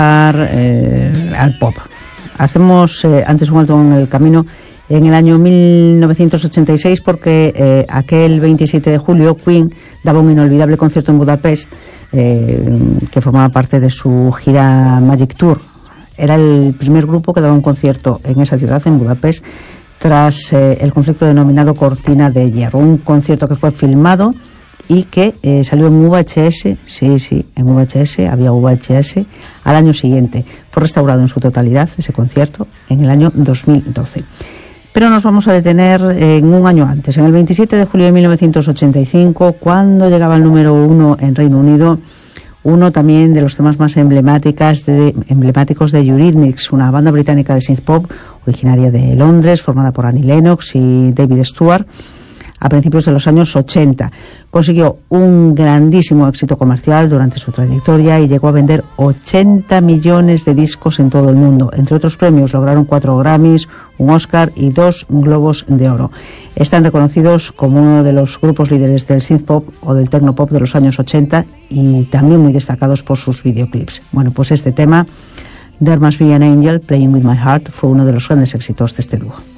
al pop. Hacemos antes un alto en el camino en el año 1986 porque aquel 27 de julio Queen daba un inolvidable concierto en Budapest que formaba parte de su gira Magic Tour. Era el primer grupo que daba un concierto en esa ciudad, en Budapest, tras el conflicto denominado Cortina de Hierro. Un concierto que fue filmado y que salió en VHS, sí, en VHS, había VHS, al año siguiente. Fue restaurado en su totalidad ese concierto en el año 2012. Pero nos vamos a detener en un año antes, en el 27 de julio de 1985, cuando llegaba al número 1 en Reino Unido, uno también de los temas más emblemáticos de Eurythmics, una banda británica de synth pop originaria de Londres, formada por Annie Lennox y David Stewart, a principios de los años 80. Consiguió un grandísimo éxito comercial durante su trayectoria y llegó a vender 80 millones de discos en todo el mundo. Entre otros premios lograron 4 Grammys, un Oscar y 2 Globos de Oro. Están reconocidos como uno de los grupos líderes del synth pop o del techno pop de los años 80 y también muy destacados por sus videoclips. Bueno, pues este tema, There Must Be an Angel Playing With My Heart, fue uno de los grandes éxitos de este dúo.